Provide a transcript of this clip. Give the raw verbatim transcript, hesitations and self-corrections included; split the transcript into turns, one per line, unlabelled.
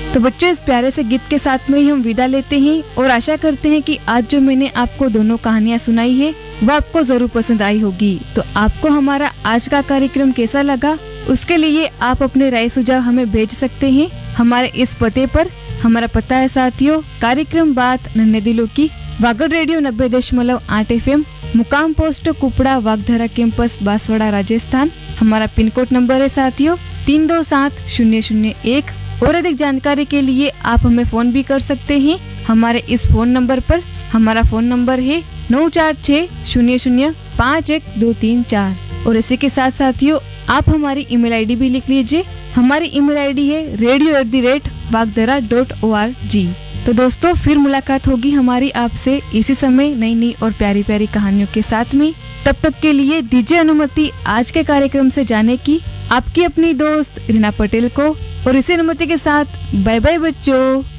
तो बच्चों, इस प्यारे से गीत के साथ में ही हम विदा लेते हैं और आशा करते हैं कि आज जो मैंने आपको दोनों कहानियाँ सुनाई है वो आपको जरूर पसंद आई होगी। तो आपको हमारा आज का कार्यक्रम कैसा लगा, उसके लिए आप अपने राय सुझाव हमें भेज सकते हैं हमारे इस पते पर। हमारा पता है साथियों, कार्यक्रम बात नन्हे दिलों की, वागड़ रेडियो नब्बे दशमलव आठ एफ एम, मुकाम पोस्ट कुपड़ा, वागधरा कैंपस, बांसवाड़ा, राजस्थान। हमारा पिन कोड नंबर है साथियों तीन दो सात शून्य शून्य एक। और अधिक जानकारी के लिए आप हमें फोन भी कर सकते हैं हमारे इस फोन नंबर पर। हमारा फोन नंबर है नौ चार छः शून्य शून्य पाँच एक दो तीन चार। और इसी के साथ साथियों, आप हमारी ईमेल आईडी भी लिख लीजिए। हमारी ईमेल आईडी है radio at the rate वागधरा dot O R G. तो दोस्तों, फिर मुलाकात होगी हमारी आपसे इसी समय नई नई और प्यारी प्यारी कहानियों के साथ में। तब तक के लिए दीजिए अनुमति आज के कार्यक्रम से जाने की आपकी अपनी दोस्त रीना पटेल को। और इसी अनुमति के साथ बाय बाय बच्चों।